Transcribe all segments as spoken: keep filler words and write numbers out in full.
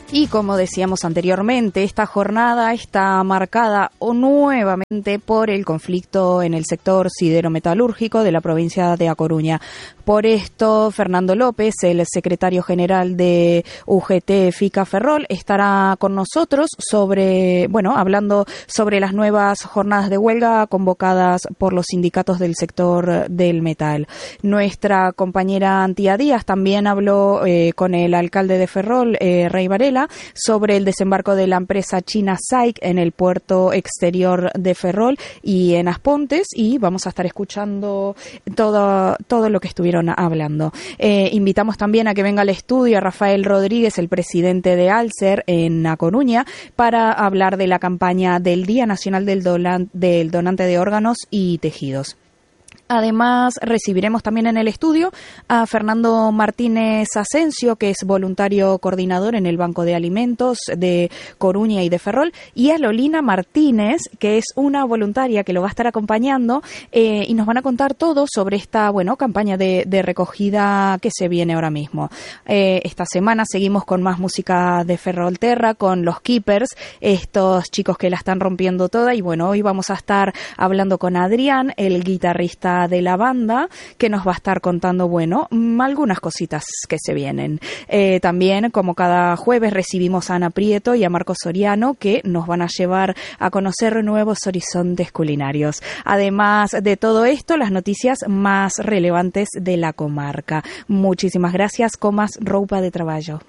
Y como decíamos anteriormente, esta jornada está marcada o nuevamente por el conflicto en el sector sidero-metalúrgico de la provincia de A Coruña. Por esto, Fernando López, el secretario general de U G T FICA Ferrol, estará con nosotros sobre, bueno, hablando sobre las nuevas jornadas de huelga convocadas por los sindicatos del sector del metal. Nuestra compañera Antía Díaz también habló eh, con el alcalde de Ferrol, eh, Rey Varela, sobre el desembarco de la empresa china S A I C en el puerto exterior de Ferrol y en Aspontes, y vamos a estar escuchando todo, todo lo que estuvieron hablando. Eh, invitamos también a que venga al estudio a Rafael Rodríguez, el presidente de Alcer en A Coruña, para hablar de la campaña del Día Nacional del, Dolan, del Donante de Órganos y Tejidos. Además, recibiremos también en el estudio a Fernando Martínez Asensio, que es voluntario coordinador en el Banco de Alimentos de Coruña y de Ferrol, y a Lolina Martínez, que es una voluntaria que lo va a estar acompañando, eh, y nos van a contar todo sobre esta, bueno, campaña de, de recogida que se viene ahora mismo. Eh, esta semana seguimos con más música de Ferrolterra, con los Keepers, estos chicos que la están rompiendo toda, y bueno, hoy vamos a estar hablando con Adrián, el guitarrista de la banda, que nos va a estar contando, bueno, algunas cositas que se vienen. Eh, también, como cada jueves, recibimos a Ana Prieto y a Marcos Soriano, que nos van a llevar a conocer nuevos horizontes culinarios. Además de todo esto, las noticias más relevantes de la comarca. Muchísimas gracias. Comas Roupa de Traballo.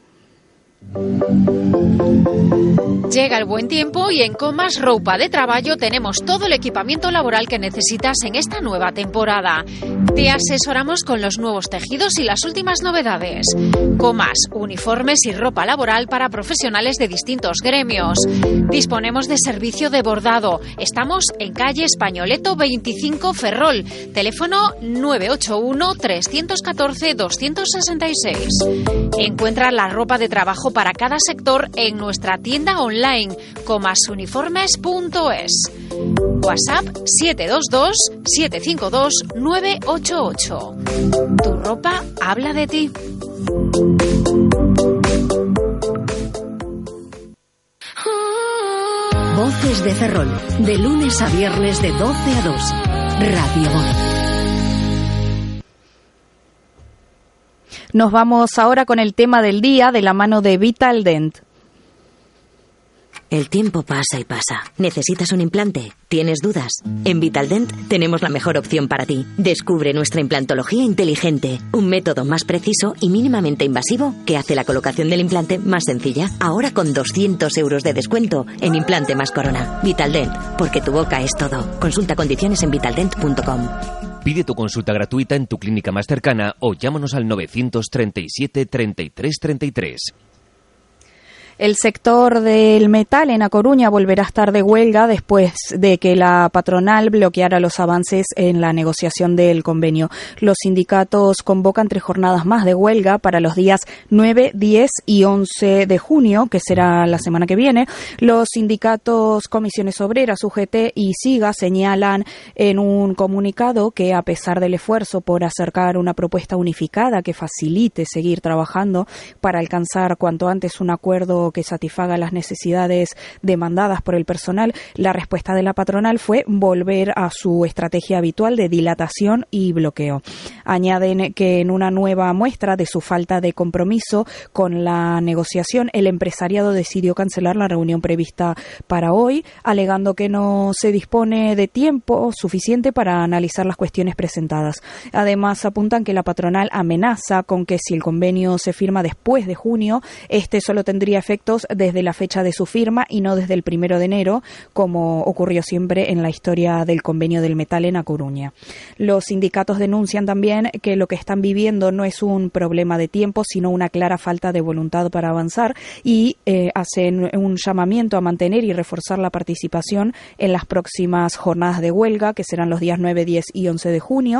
Llega el buen tiempo y en Comas Roupa de Traballo tenemos todo el equipamiento laboral que necesitas en esta nueva temporada. Te asesoramos con los nuevos tejidos y las últimas novedades. Comas, uniformes y ropa laboral para profesionales de distintos gremios. Disponemos de servicio de bordado. Estamos en calle Españoleto veinticinco Ferrol. Teléfono nueve ocho uno, tres uno cuatro, dos seis seis. Encuentra la ropa de trabajo para cada sector en nuestra tienda online comasuniformes punto es. WhatsApp siete dos dos, siete cinco dos, nueve ocho ocho. Tu ropa habla de ti. Voces de Ferrol, de lunes a viernes de doce a dos. Radio Voz. Nos vamos ahora con el tema del día de la mano de Vitaldent. El tiempo pasa y pasa. ¿Necesitas un implante? ¿Tienes dudas? En Vitaldent tenemos la mejor opción para ti. Descubre nuestra implantología inteligente, un método más preciso y mínimamente invasivo que hace la colocación del implante más sencilla. Ahora con doscientos euros de descuento en implante más corona. Vitaldent, porque tu boca es todo. Consulta condiciones en vitaldent punto com. Pide tu consulta gratuita en tu clínica más cercana o llámanos al novecientos treinta y siete, treinta y tres, treinta y tres. El sector del metal en A Coruña volverá a estar de huelga después de que la patronal bloqueara los avances en la negociación del convenio. Los sindicatos convocan tres jornadas más de huelga para los días nueve, diez y once de junio, que será la semana que viene. Los sindicatos Comisiones Obreras, U G T y SIGA señalan en un comunicado que, a pesar del esfuerzo por acercar una propuesta unificada que facilite seguir trabajando para alcanzar cuanto antes un acuerdo que satisfaga las necesidades demandadas por el personal, la respuesta de la patronal fue volver a su estrategia habitual de dilatación y bloqueo. Añaden que en una nueva muestra de su falta de compromiso con la negociación, el empresariado decidió cancelar la reunión prevista para hoy, alegando que no se dispone de tiempo suficiente para analizar las cuestiones presentadas. Además, apuntan que la patronal amenaza con que si el convenio se firma después de junio, este solo tendría efecto desde la fecha de su firma y no desde el primero de enero, como ocurrió siempre en la historia del convenio del metal en A Coruña. Los sindicatos denuncian también que lo que están viviendo no es un problema de tiempo, sino una clara falta de voluntad para avanzar, y eh, hacen un llamamiento a mantener y reforzar la participación en las próximas jornadas de huelga, que serán los días nueve, diez y once de junio,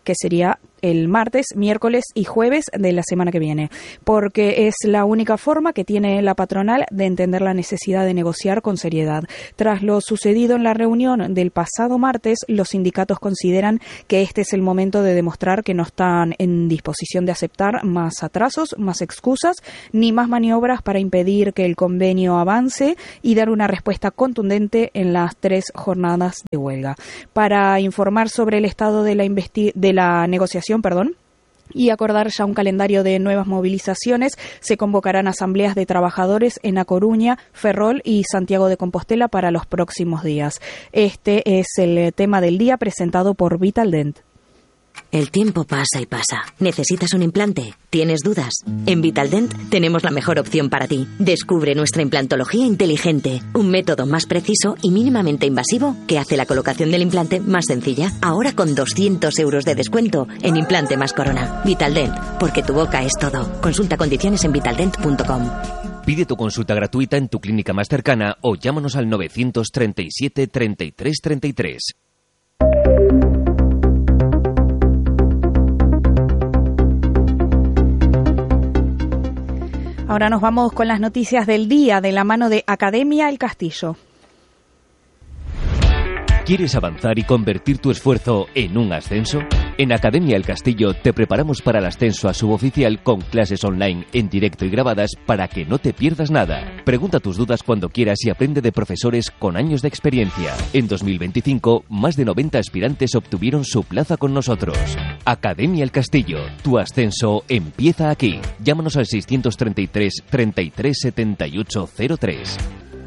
que sería el martes, miércoles y jueves de la semana que viene, porque es la única forma que tiene la patronal de entender la necesidad de negociar con seriedad. Tras lo sucedido en la reunión del pasado martes, los sindicatos consideran que este es el momento de demostrar que no están en disposición de aceptar más atrasos, más excusas, ni más maniobras para impedir que el convenio avance y dar una respuesta contundente en las tres jornadas de huelga. Para informar sobre el estado de la, investi- de la negociación, perdón, y acordar ya un calendario de nuevas movilizaciones, se convocarán asambleas de trabajadores en A Coruña, Ferrol y Santiago de Compostela para los próximos días. Este es el tema del día presentado por Vitaldent. El tiempo pasa y pasa. ¿Necesitas un implante? ¿Tienes dudas? En Vitaldent tenemos la mejor opción para ti. Descubre nuestra implantología inteligente, un método más preciso y mínimamente invasivo que hace la colocación del implante más sencilla. Ahora con doscientos euros de descuento en Implante más Corona. Vitaldent, porque tu boca es todo. Consulta condiciones en vitaldent punto com. Pide tu consulta gratuita en tu clínica más cercana o llámanos al novecientos treinta y siete, treinta y tres, treinta y tres. Ahora nos vamos con las noticias del día de la mano de Academia El Castillo. ¿Quieres avanzar y convertir tu esfuerzo en un ascenso? En Academia El Castillo te preparamos para el ascenso a suboficial con clases online en directo y grabadas para que no te pierdas nada. Pregunta tus dudas cuando quieras y aprende de profesores con años de experiencia. En dos mil veinticinco, más de noventa aspirantes obtuvieron su plaza con nosotros. Academia El Castillo, tu ascenso empieza aquí. Llámanos al seiscientos treinta y tres, treinta y tres, setenta y ocho cero tres.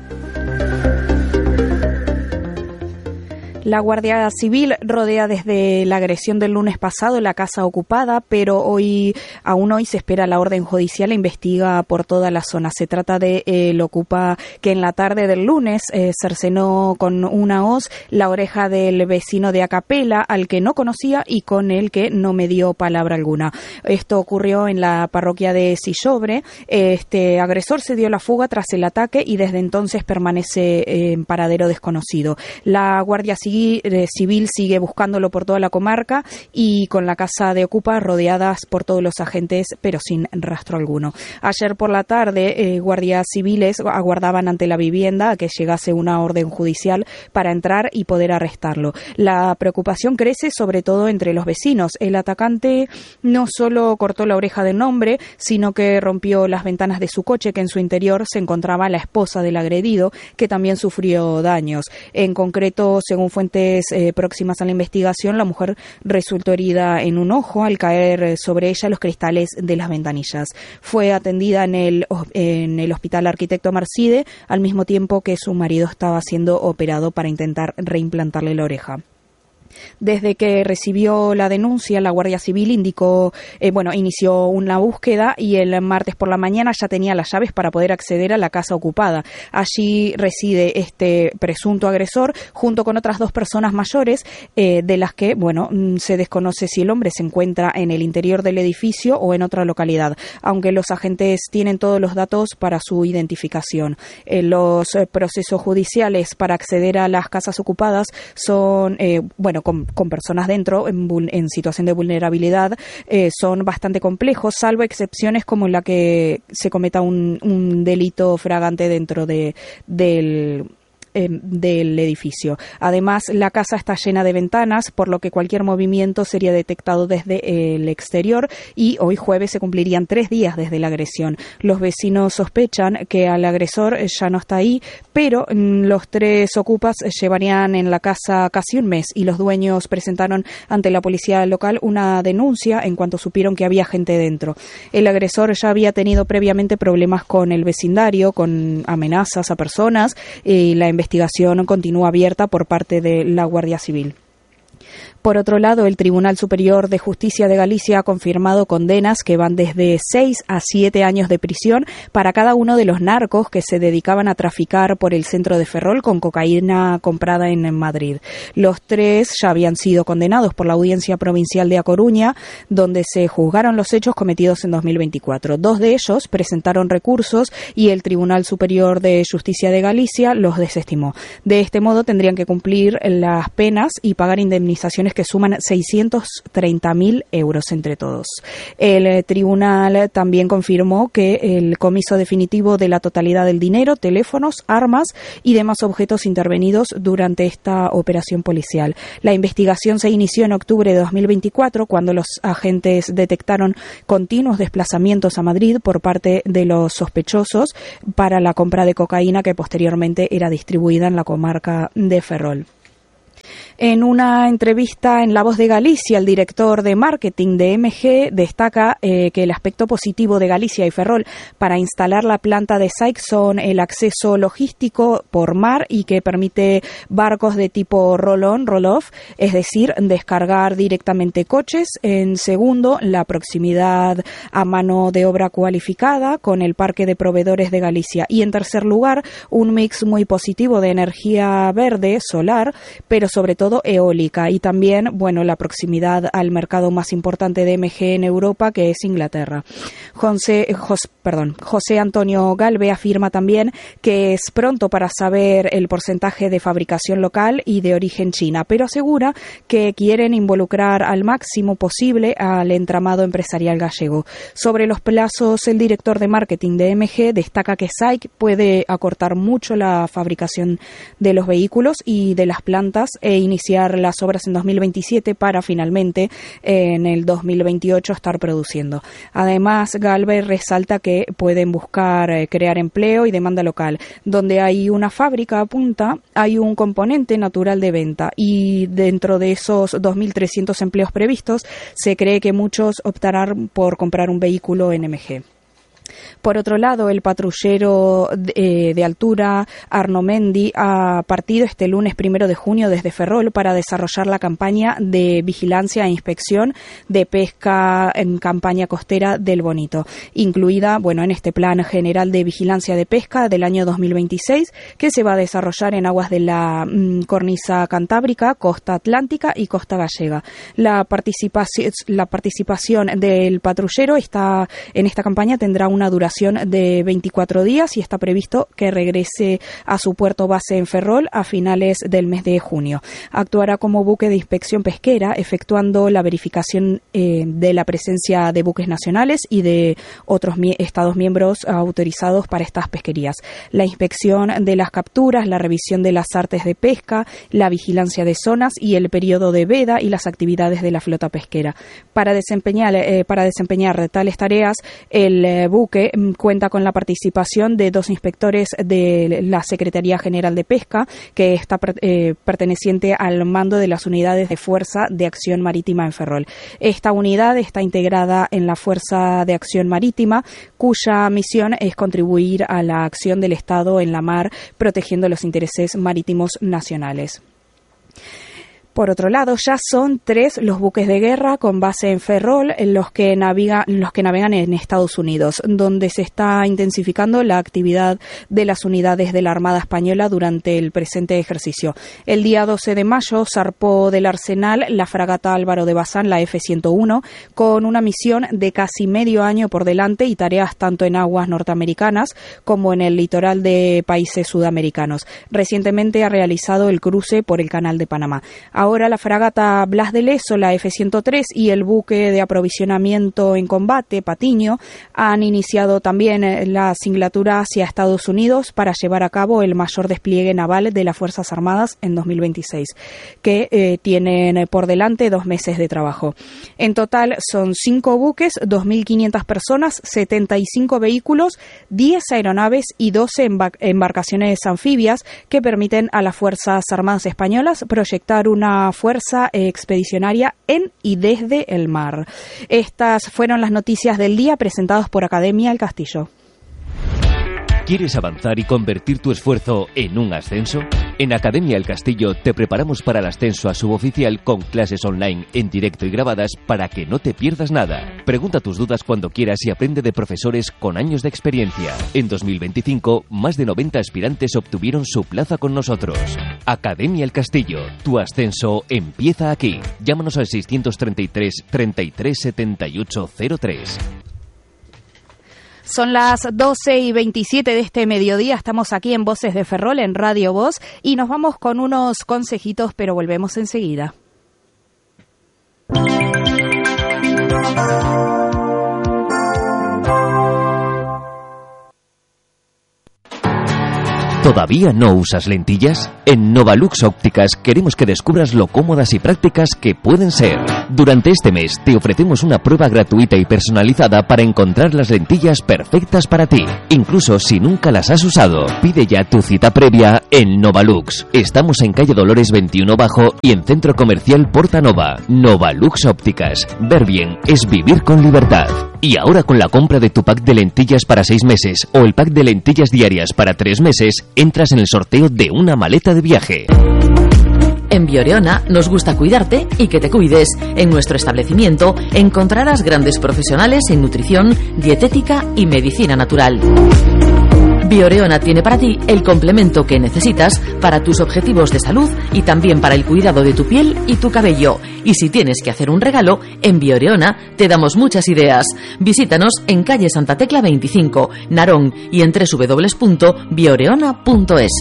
La Guardia Civil rodea desde la agresión del lunes pasado la casa ocupada, pero hoy, aún hoy se espera la orden judicial e investiga por toda la zona. Se trata de eh, el ocupa que en la tarde del lunes eh, cercenó con una hoz la oreja del vecino de Acapela, al que no conocía y con el que no me dio palabra alguna. Esto ocurrió en la parroquia de Sillobre. Este agresor se dio la fuga tras el ataque y desde entonces permanece eh, en paradero desconocido. La Guardia Civil Civil sigue buscándolo por toda la comarca y con la casa de ocupa rodeadas por todos los agentes, pero sin rastro alguno. Ayer por la tarde, eh, guardias civiles aguardaban ante la vivienda a que llegase una orden judicial para entrar y poder arrestarlo. La preocupación crece sobre todo entre los vecinos. El atacante no solo cortó la oreja del hombre, sino que rompió las ventanas de su coche, que en su interior se encontraba la esposa del agredido, que también sufrió daños. En concreto, según fuentes Eh, próximas a la investigación, la mujer resultó herida en un ojo al caer sobre ella los cristales de las ventanillas. Fue atendida en el, en el Hospital Arquitecto Marcide, al mismo tiempo que su marido estaba siendo operado para intentar reimplantarle la oreja. Desde que recibió la denuncia, la Guardia Civil indicó, eh, bueno, inició una búsqueda y el martes por la mañana ya tenía las llaves para poder acceder a la casa ocupada. Allí reside este presunto agresor junto con otras dos personas mayores, eh, de las que, bueno, se desconoce si el hombre se encuentra en el interior del edificio o en otra localidad, aunque los agentes tienen todos los datos para su identificación. Eh, los eh, procesos judiciales para acceder a las casas ocupadas son, eh, bueno, Con, con personas dentro en, en situación de vulnerabilidad eh, son bastante complejos, salvo excepciones como la que se cometa un, un delito fragante dentro de, del del edificio. Además, la casa está llena de ventanas, por lo que cualquier movimiento sería detectado desde el exterior y hoy jueves se cumplirían tres días desde la agresión. Los vecinos sospechan que al agresor ya no está ahí, pero los tres ocupas llevarían en la casa casi un mes y los dueños presentaron ante la policía local una denuncia en cuanto supieron que había gente dentro. El agresor ya había tenido previamente problemas con el vecindario, con amenazas a personas y la investigación investigación continúa abierta por parte de la Guardia Civil. Por otro lado, el Tribunal Superior de Justicia de Galicia ha confirmado condenas que van desde seis a siete años de prisión para cada uno de los narcos que se dedicaban a traficar por el centro de Ferrol con cocaína comprada en Madrid. Los tres ya habían sido condenados por la Audiencia Provincial de A Coruña, donde se juzgaron los hechos cometidos en dos mil veinticuatro. Dos de ellos presentaron recursos y el Tribunal Superior de Justicia de Galicia los desestimó. De este modo tendrían que cumplir las penas y pagar indemnizaciones compensaciones que suman seiscientos treinta mil euros entre todos. El eh, tribunal también confirmó que el comiso definitivo de la totalidad del dinero, teléfonos, armas y demás objetos intervenidos durante esta operación policial. La investigación se inició en octubre de dos mil veinticuatro, cuando los agentes detectaron continuos desplazamientos a Madrid por parte de los sospechosos para la compra de cocaína que posteriormente era distribuida en la comarca de Ferrol. En una entrevista en La Voz de Galicia, el director de marketing de M G destaca eh, que el aspecto positivo de Galicia y Ferrol para instalar la planta de S A I C son el acceso logístico por mar y que permite barcos de tipo roll-on, roll-off, es decir, descargar directamente coches. En segundo, la proximidad a mano de obra cualificada con el parque de proveedores de Galicia. Y en tercer lugar, un mix muy positivo de energía verde, solar, pero sobre todo eólica, y también, bueno, la proximidad al mercado más importante de M G en Europa, que es Inglaterra. José, Jos, perdón, José Antonio Galve afirma también que es pronto para saber el porcentaje de fabricación local y de origen china, pero asegura que quieren involucrar al máximo posible al entramado empresarial gallego. Sobre los plazos, el director de marketing de M G destaca que S A I C puede acortar mucho la fabricación de los vehículos y de las plantas e iniciar las obras en dos mil veintisiete para finalmente eh, en el dos mil veintiocho estar produciendo. Además, Galvez resalta que pueden buscar eh, crear empleo y demanda local. Donde hay una fábrica a punta, hay un componente natural de venta, y dentro de esos dos mil trescientos empleos previstos, se cree que muchos optarán por comprar un vehículo en M G. Por otro lado, el patrullero eh, de altura Arno Mendi ha partido este lunes primero de junio desde Ferrol para desarrollar la campaña de vigilancia e inspección de pesca en campaña costera del Bonito, incluida, bueno, en este plan general de vigilancia de pesca del año dos mil veintiséis, que se va a desarrollar en aguas de la mm, cornisa cantábrica, costa atlántica y costa gallega. La participación, la participación del patrullero está en esta campaña tendrá una duración de veinticuatro días y está previsto que regrese a su puerto base en Ferrol a finales del mes de junio. Actuará como buque de inspección pesquera, efectuando la verificación eh, de la presencia de buques nacionales y de otros mi- estados miembros autorizados para estas pesquerías. La inspección de las capturas, la revisión de las artes de pesca, la vigilancia de zonas y el periodo de veda y las actividades de la flota pesquera. Para desempeñar, eh, para desempeñar tales tareas, el eh, buque cuenta con la participación de dos inspectores de la Secretaría General de Pesca, que está eh, perteneciente al mando de las unidades de Fuerza de Acción Marítima en Ferrol. Esta unidad está integrada en la Fuerza de Acción Marítima, cuya misión es contribuir a la acción del Estado en la mar, protegiendo los intereses marítimos nacionales. Por otro lado, ya son tres los buques de guerra con base en Ferrol en los que navegan, los que navegan en Estados Unidos, donde se está intensificando la actividad de las unidades de la Armada Española durante el presente ejercicio. El día doce de mayo zarpó del arsenal la fragata Álvaro de Bazán, la F ciento uno, con una misión de casi medio año por delante y tareas tanto en aguas norteamericanas como en el litoral de países sudamericanos. Recientemente ha realizado el cruce por el Canal de Panamá. Ahora la fragata Blas de Leso, la F ciento tres, y el buque de aprovisionamiento en combate, Patiño, han iniciado también la singlatura hacia Estados Unidos para llevar a cabo el mayor despliegue naval de las Fuerzas Armadas en dos mil veintiséis, que eh, tienen por delante dos meses de trabajo. En total son cinco buques, dos mil quinientas personas, setenta y cinco vehículos, diez aeronaves y doce embar- embarcaciones anfibias que permiten a las Fuerzas Armadas españolas proyectar una fuerza expedicionaria en y desde el mar. Estas fueron las noticias del día presentadas por Academia El Castillo. ¿Quieres avanzar y convertir tu esfuerzo en un ascenso? En Academia El Castillo te preparamos para el ascenso a suboficial con clases online en directo y grabadas para que no te pierdas nada. Pregunta tus dudas cuando quieras y aprende de profesores con años de experiencia. En dos mil veinticinco, más de noventa aspirantes obtuvieron su plaza con nosotros. Academia El Castillo, tu ascenso empieza aquí. Llámanos al seiscientos treinta y tres, treinta y tres, setenta y ocho cero tres. Son las doce y veintisiete de este mediodía, estamos aquí en Voces de Ferrol, en Radio Voz, y nos vamos con unos consejitos, pero volvemos enseguida. ¿Todavía no usas lentillas? En Novalux Ópticas queremos que descubras lo cómodas y prácticas que pueden ser. Durante este mes te ofrecemos una prueba gratuita y personalizada para encontrar las lentillas perfectas para ti, incluso si nunca las has usado. Pide ya tu cita previa en Novalux. Estamos en calle Dolores veintiuno Bajo y en Centro Comercial Portanova. Novalux Ópticas. Ver bien es vivir con libertad. Y ahora con la compra de tu pack de lentillas para seis meses o el pack de lentillas diarias para tres meses, entras en el sorteo de una maleta de viaje. En Bioreona nos gusta cuidarte y que te cuides. En nuestro establecimiento encontrarás grandes profesionales en nutrición, dietética y medicina natural. Bioreona tiene para ti el complemento que necesitas para tus objetivos de salud y también para el cuidado de tu piel y tu cabello. Y si tienes que hacer un regalo, en Bioreona te damos muchas ideas. Visítanos en calle Santa Tecla veinticinco, Narón, y en doble u doble u doble u punto bioreona punto es.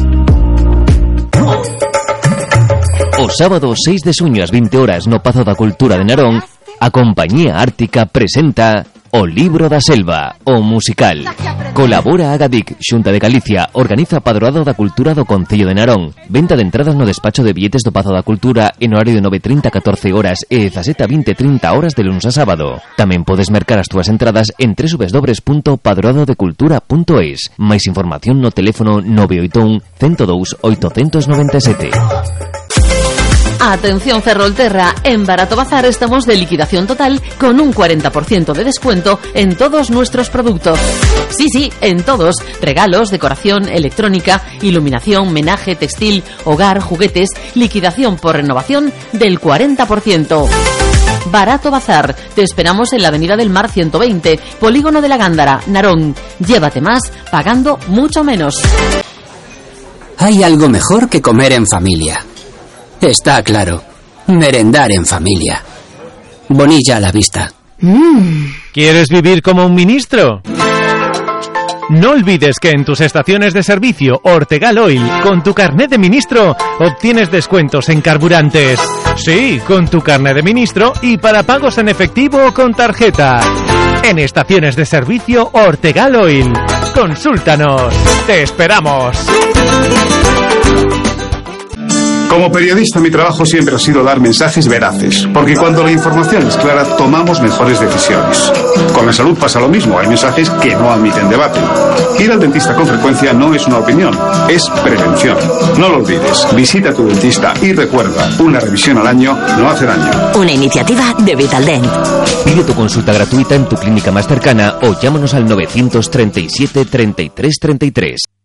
O sábado seis de xuño ás vinte horas no Pazo da Cultura de Narón, a Compañía Ártica presenta O Libro da Selva, o musical. Colabora Agadic, Xunta de Galicia, organiza Padroado da Cultura do Concello de Narón. Venta de entradas no despacho de billetes do Pazo da Cultura en horario de nove e trinta a catorce horas e dezasete a vinte e trinta horas de lunes a sábado. Tamén podes mercar as túas entradas en doble u doble u doble u punto padroado de cultura punto es. Máis información no teléfono nove oito un, cento dous, oitocentos noventa e sete. Atención Ferrolterra, en Barato Bazar estamos de liquidación total con un cuarenta por ciento de descuento en todos nuestros productos. Sí, sí, en todos. Regalos, decoración, electrónica, iluminación, menaje, textil, hogar, juguetes, liquidación por renovación del cuarenta por ciento. Barato Bazar, te esperamos en la Avenida del Mar ciento veinte, Polígono de la Gándara, Narón. Llévate más, pagando mucho menos. Hay algo mejor que comer en familia. Está claro. Merendar en familia. Bonilla a la vista. Mm. ¿Quieres vivir como un ministro? No olvides que en tus estaciones de servicio Ortegal Oil, con tu carnet de ministro, obtienes descuentos en carburantes. Sí, con tu carnet de ministro y para pagos en efectivo o con tarjeta. En estaciones de servicio Ortegal Oil. Consúltanos. Te esperamos. Como periodista, mi trabajo siempre ha sido dar mensajes veraces, porque cuando la información es clara, tomamos mejores decisiones. Con la salud pasa lo mismo, hay mensajes que no admiten debate. Ir al dentista con frecuencia no es una opinión, es prevención. No lo olvides, visita a tu dentista y recuerda, una revisión al año no hace daño. Una iniciativa de Vitaldent. Pide tu consulta gratuita en tu clínica más cercana o llámanos al novecientos treinta y siete, treinta y tres, treinta y tres.